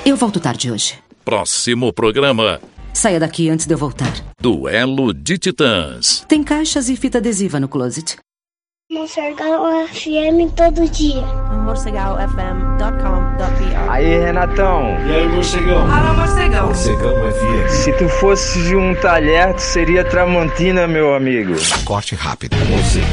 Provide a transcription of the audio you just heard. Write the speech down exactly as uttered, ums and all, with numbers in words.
Eu volto tarde hoje. Próximo programa. Saia daqui antes de eu voltar. Duelo de Titãs. Tem caixas e fita adesiva no closet. Morcegal F M todo dia. morcegal f m ponto com ponto b r. Aí, Renatão. E aí, Morcegão? Fala, Morcegão. Morcegão F M. Se tu fosse de um talher, tu seria Tramontina, meu amigo. Corte rápido. Morcegão.